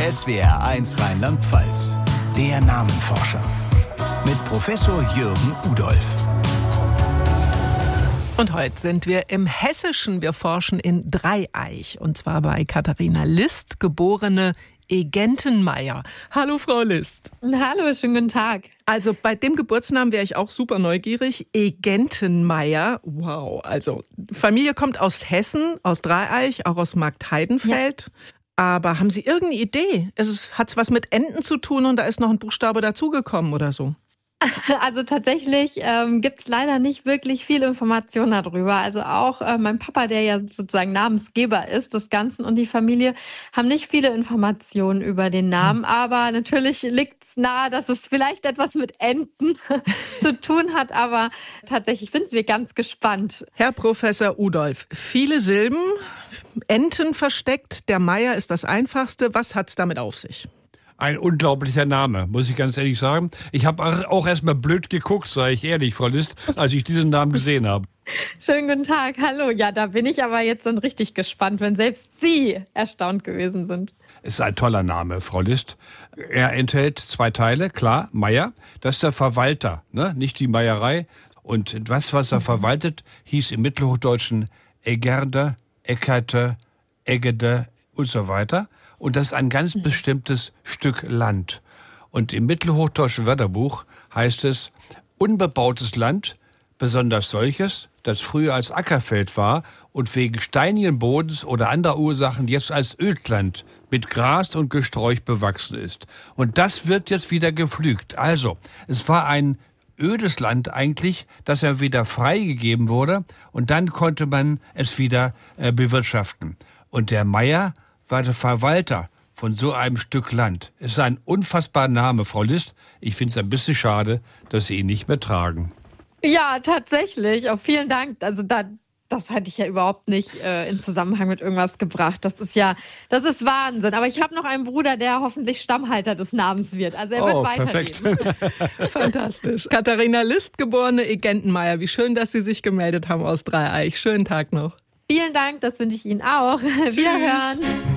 SWR1 Rheinland-Pfalz. Der Namenforscher. Mit Professor Jürgen Udolph. Und heute sind wir im Hessischen. Wir forschen in Dreieich. Und zwar bei Katharina List, geborene Egentenmeier. Hallo, Frau List. Hallo, schönen guten Tag. Also bei dem Geburtsnamen wäre ich auch super neugierig. Egentenmeier. Wow. Also Familie kommt aus Hessen, aus Dreieich, auch aus Marktheidenfeld. Ja. Aber haben Sie irgendeine Idee? Hat es was mit Enten zu tun und da ist noch ein Buchstabe dazugekommen oder so? Also tatsächlich gibt es leider nicht wirklich viel Information darüber. Also auch mein Papa, der ja sozusagen Namensgeber ist des Ganzen, und die Familie haben nicht viele Informationen über den Namen. Aber natürlich liegt es nahe, dass es vielleicht etwas mit Enten zu tun hat. Aber tatsächlich sind wir ganz gespannt. Herr Professor Udolph, viele Silben, Enten versteckt. Der Meier ist das Einfachste. Was hat es damit auf sich? Ein unglaublicher Name, muss ich ganz ehrlich sagen. Ich habe auch erstmal blöd geguckt, sage ich ehrlich, Frau List, als ich diesen Namen gesehen habe. Schönen guten Tag, hallo. Ja, da bin ich aber jetzt dann richtig gespannt, wenn selbst Sie erstaunt gewesen sind. Es ist ein toller Name, Frau List. Er enthält 2 Teile, klar, Meier, das ist der Verwalter, ne? Nicht die Meierei. Und was er verwaltet, hieß im Mittelhochdeutschen Egerde, Eckerte, Eggede und so weiter. Und das ist ein ganz bestimmtes Stück Land. Und im Mittelhochdeutschen Wörterbuch heißt es, unbebautes Land, besonders solches, das früher als Ackerfeld war und wegen steinigen Bodens oder anderer Ursachen jetzt als Ödland mit Gras und Gesträuch bewachsen ist. Und das wird jetzt wieder gepflügt. Also, es war ein ödes Land eigentlich, das ja wieder freigegeben wurde und dann konnte man es wieder bewirtschaften. Und der Meier war der Verwalter von so einem Stück Land. Es ist ein unfassbarer Name, Frau List. Ich finde es ein bisschen schade, dass Sie ihn nicht mehr tragen. Ja, tatsächlich. Auch vielen Dank. Also das hatte ich ja überhaupt nicht in Zusammenhang mit irgendwas gebracht. Das ist Wahnsinn. Aber ich habe noch einen Bruder, der hoffentlich Stammhalter des Namens wird. Also er wird weiterleben. Perfekt. Fantastisch. Katharina List, geborene Egentenmeier. Wie schön, dass Sie sich gemeldet haben aus Dreieich. Schönen Tag noch. Vielen Dank, das wünsche ich Ihnen auch. Wiederhören.